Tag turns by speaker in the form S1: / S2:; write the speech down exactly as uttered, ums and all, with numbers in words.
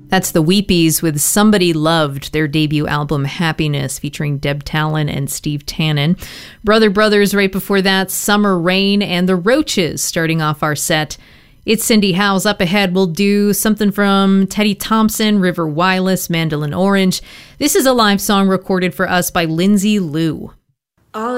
S1: That's the Weepies with Somebody Loved, their debut album Happiness, featuring Deb Talon and Steve Tannen. Brother Brothers right before that, Summer Rain, and the Roaches starting off our set. It's Cindy Howes. Up ahead, we'll do something from Teddy Thompson, River Wireless, Mandolin Orange. This is a live song recorded for us by Lindsay Lou.
S2: All